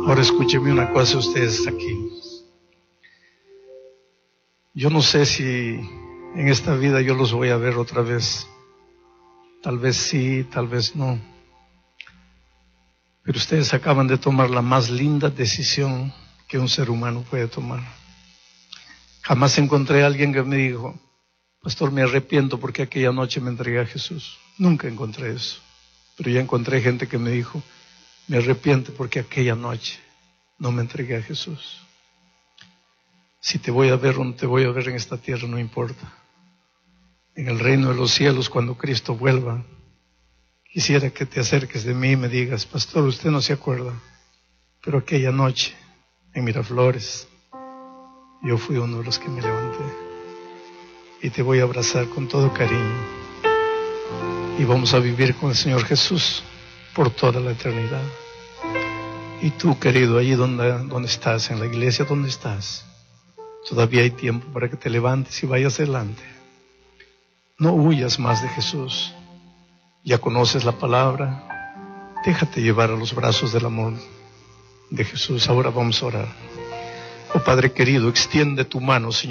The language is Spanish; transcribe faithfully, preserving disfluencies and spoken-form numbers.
Ahora escúcheme una cosa, ustedes aquí. Yo no sé si en esta vida yo los voy a ver otra vez. Tal vez sí, tal vez no. Pero ustedes acaban de tomar la más linda decisión que un ser humano puede tomar. Jamás encontré a alguien que me dijo: pastor, me arrepiento porque aquella noche me entregué a Jesús. Nunca encontré eso. Pero ya encontré gente que me dijo: me arrepiento porque aquella noche no me entregué a Jesús. Si te voy a ver o no te voy a ver en esta tierra, no importa. En el reino de los cielos, cuando Cristo vuelva, quisiera que te acerques de mí y me digas: pastor, usted no se acuerda, pero aquella noche en Miraflores yo fui uno de los que me levanté. Y te voy a abrazar con todo cariño. Y vamos a vivir con el Señor Jesús por toda la eternidad. Y tú, querido, allí donde, donde estás, en la iglesia donde estás, todavía hay tiempo para que te levantes y vayas adelante. No huyas más de Jesús. Ya conoces la palabra. Déjate llevar a los brazos del amor de Jesús. Ahora vamos a orar. Oh Padre querido, extiende tu mano, Señor.